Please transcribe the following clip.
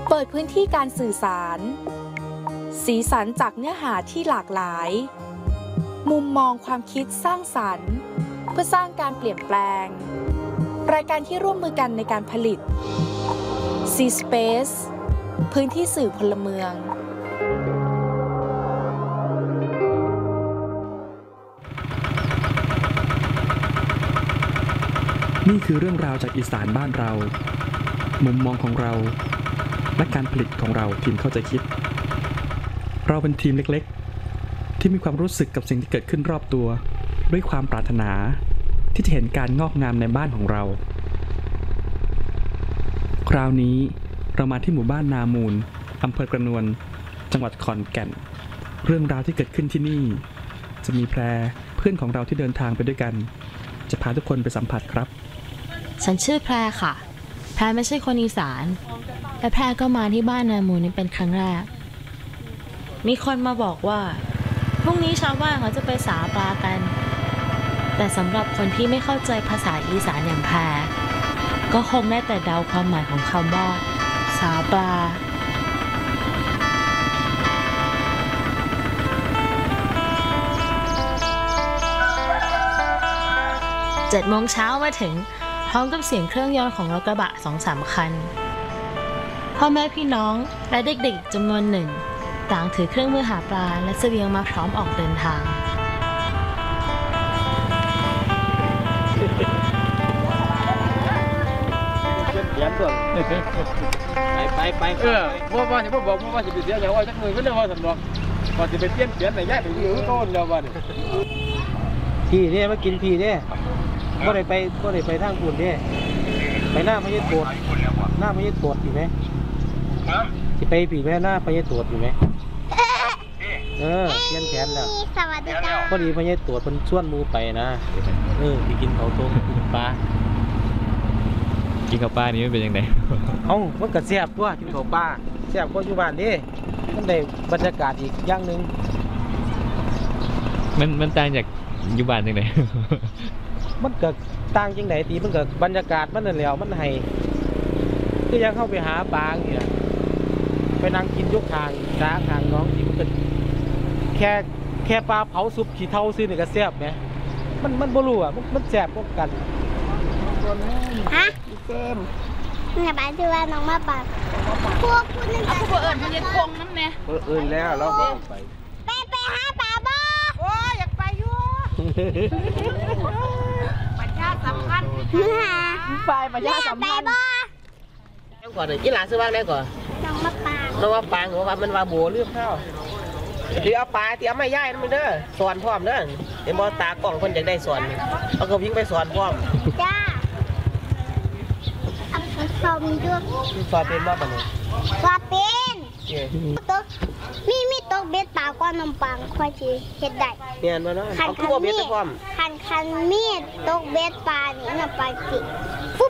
เปิดพื้นที่การสื่อสารสีสันจากเนื้อหาที่หลากหลายมุมมองความคิดสร้างสรรค์เพื่อสร้างการเปลี่ยนแปลงรายการที่ร่วมมือกันในการผลิต C-Space พื้นที่สื่อพลเมืองนี่คือเรื่องราวจากอีสานบ้านเรามุมมองของเราและการผลิตของเราทีมเข้าใจคิดเราเป็นทีมเล็กๆที่มีความรู้สึกกับสิ่งที่เกิดขึ้นรอบตัวด้วยความปรารถนาที่จะเห็นการงอกงามในบ้านของเราคราวนี้เรามาที่หมู่บ้านนามูลอำเภอกระนวนจังหวัดขอนแก่นเรื่องราวที่เกิดขึ้นที่นี่จะมีแพรเพื่อนของเราที่เดินทางไปด้วยกันจะพาทุกคนไปสัมผัสครับฉันชื่อแพรค่ะแพรไม่ใช่คนอีสานและแพรก็มาที่บ้านนามูลนี่เป็นครั้งแรกมีคนมาบอกว่าพรุ่งนี้ชาวบ้านเขาจะไปสาปลากันแต่สำหรับคนที่ไม่เข้าใจภาษาอีสานอย่างแพรก็คงได้แต่เดาความหมายของคำว่าสาปลา7 โมงเช้ามาถึงพร้อมกับเสียงเครื่องยนต์ของรถกระบะ 2-3 คันพ่อแม่พี่น้องและเด็กๆจำนวนหนึ่งต่างถือเครื่องมือหาปลาและเสบียงมาพร้อมออกเดินทางไปว่าจะบอกว่าจะไปเสียอย่างว่าจักมือก็เรื่องว่าสำรองว่าจะไปเปลี่ยนไหนแยกไปอยู่ต้นเดียวกันพี่เนี่ยมากินพี่เนี่ยก็ได้ไปทางปุ่นเนี่ยไปหน้าพญาตรวจหน้าพญาตรวจอยู่ไหมจะไปผีแม่หน้าพญาตรวจอยู่ไหมเปลี่ยนแขนแล้วสวัสดีค่ะพอดีพญาตรวจมันชวนมูไปนะไปกินเขาต้มกินปลากินข้าวปลานี้มันเป็นยังไงมันก็แซ่บตัวกินข้าวปลาแซ่บกว่าอยู่บ้านดิมันได้บรรยากาศอีกอย่างหนึ่งมันต่างจากอยู่บ้านยังไงมันก็ต่างจังไหนตีมันก็บรรยากาศมันนั่นแหละมันให้ก็ยังเข้าไปหาปลาอย่างเงี้ยไปนั่งกินยกทางสาทางน้องที่มันก็แค่ปลาเผาซุปขี้เท่าซื้อนี่ก็แซ่บไหมมันบ่รู้อ่ะมันแซ่บกว่ากันฮะเจมเนี่ยบ้านชื่อว่าน้องมาปากพวกคุณนั่นจะพวกเอิญมันจะคงน้ำเนี่ยเอิญแล้วเราไปหาปลาบ่โอ้อยากไปอยู่ประชาสัมพันธ์ไปประชาสัมพันธ์ยังก่อนเลยกินหลานซื้อบ้างได้ก่อนน้องมาปางน้องมาปางว่ามันว่าโบเรื่องข้าวที่เอาปลาที่เอาไม่ย่ายนั่นมันเด้อสอนพร้อมเด้อเดี๋ยวมอตากล่องคนอยากได้สอนเอากระพิ้งไปสอนพร้อมจ้าเอาไปสอนด้วยสอนเป็นว่าแบบนี้สอนเป็นตัวมีตัวเบ็ดปลาก้อนน้ำปังค่อยทีเห็ดได้เนียนมาเนาะเอาคู่เบ็ดไปพร้อมคันมีดตัวเบ็ดปลานี่น้ำปลาจิฟุ